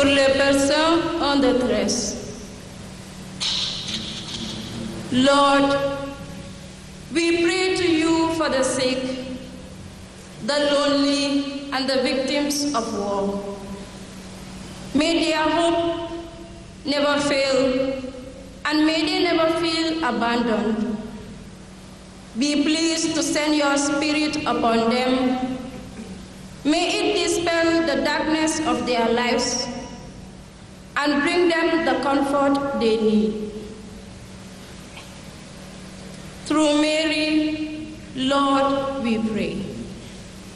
pour les personnes en détresse. Lord, we pray to you for the sick, the lonely, and the victims of war. May their hope never fail, and may they never feel abandoned. Be pleased to send your Spirit upon them. May it dispel the darkness of their lives and bring them the comfort they need. Through Mary, Lord, we pray.